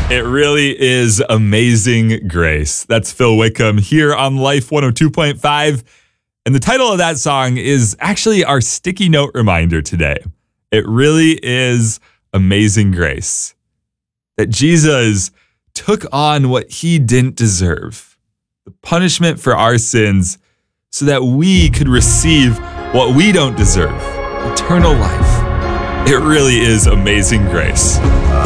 It really is amazing grace. That's Phil Wickham here on Life 102.5. And the title of that song is actually our sticky note reminder today. It really is amazing grace. That Jesus took on what he didn't deserve, the punishment for our sins, so that we could receive what we don't deserve, eternal life. It really is amazing grace.